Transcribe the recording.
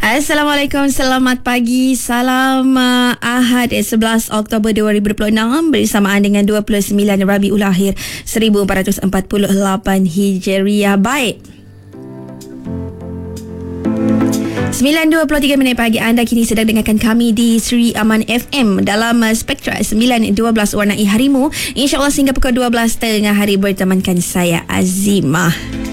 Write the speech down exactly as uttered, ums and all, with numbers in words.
Assalamualaikum, selamat pagi. Salam uh, Ahad sebelas Oktober dua ribu dua puluh enam bersamaan dengan dua puluh sembilan Rabiul Akhir seribu empat ratus empat puluh lapan Hijriah. Baik. sembilan dua puluh tiga minit pagi, anda kini sedang dengarkan kami di Sri Aman F M dalam uh, Spektra sembilan dua belas Warnai Harimu. InsyaAllah sehingga pukul dua belas tengah hari bertemankan saya Azimah.